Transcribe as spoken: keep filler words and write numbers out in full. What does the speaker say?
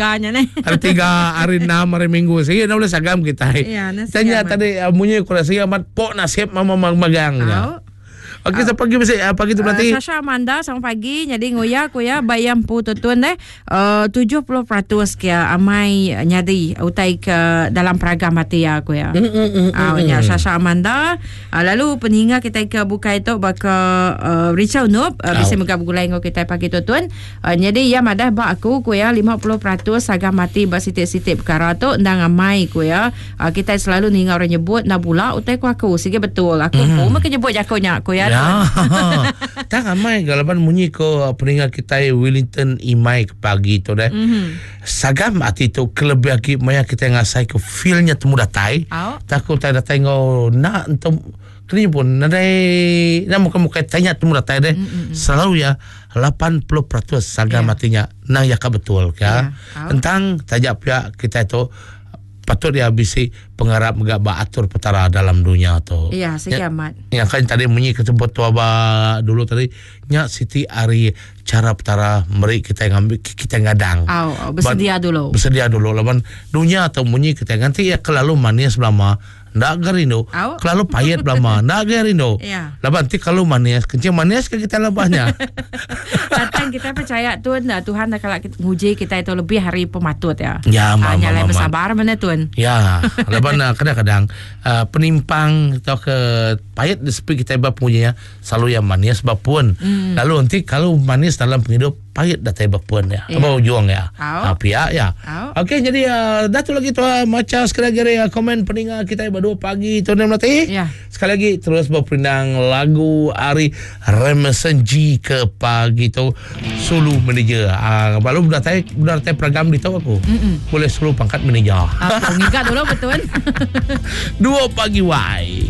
tiganya nih. Hari tiga, hari enam, hari minggu. Sige na ulit sagam kita. Iya, nasi Tanya amat. tadi amunnya kurang sige amat po nasib mama magang. Au. Okey, sa pagi mesti uh, pagi tu berarti. Uh, Sasha Amanda selamat pagi. Jadi ngoya kuya bayam pu tutun deh uh, tujuh puluh peratus kia amai nyadi utai ke dalam peragam mati ya kuya. Mm, mm, mm, Ah, mm, nya mm. Sasha Amanda. Uh, lalu peninggal kita ke buka itu baka uh, Richard Nup uh, bisa muka gulai ngo kita pagi tutun. Uh, jadi ya madah ba aku kuya lima puluh peratus agam mati ba sitip-sitip perkara tu ndang amai kuya. Uh, kita selalu ningal orang nyebut nabula utai ku aku. Sige betul. Aku mm. pun mak nyebut jakonya kuya. Ya. Tak amai galaban munyi ko peninggal kita Wellington Imai ke pagi tu deh. Mhm. Sagam ati tu kelebih lagi maya kita ngasai ke feelnya temu datai. Au. Takut tak datai ngo na entum kini pun nadai na muka-muka tanya temu datai deh. Mm-mm. Selalu ya lapan puluh peratus sagam Yeah. matinya nang ya ka betul ka. Yeah. Au. Tentang tajak pihak kita itu patut dia bisi pengharap megak atur petara dalam dunia tu. Iya, sekiamat. Yang kan tadi munyi kesebut tua ba dulu tadi nya Siti Ari cara petara meri kita ngambil kita ngadang. Oh, bersedia Ban, dulu. Bersedia dulu lawan dunia atau munyi kita ganti ya kelalu manis belama ndak garindo. Au. Kelalu payet belama ndak garindo. Iya. Lawan ti kalau manis kencing manis ke kita lebahnya. Datang kita percaya Tuhan, Tuhan nak kalau kita nguji kita itu lebih hari pematut ya. Ya, mama, Hanya mama. bersabar mana Tuhan. Ya, laban uh, kadang-kadang uh, penimpang atau ke payet di sepi kita iba punya selalu yang manis bapun. Hmm. Lalu nanti kalau manis dalam penghidup payet dah tiba pun ya. Ya. Apa ujung ya? Au. Apa ya? Ya. Au. Okey, jadi uh, datu lagi tu uh, macam sekali lagi uh, komen peninggal kita iba dua pagi tu dan melati. Ya. Sekali lagi terus berpindang lagu Ari Remesenji ke pagi tu Sulu manager. Ah uh, baru budak tai budak tai program di tahu aku. Mm-mm. Boleh Sulu pangkat manager. Aku ngigat dulu betul. Dua pagi wai.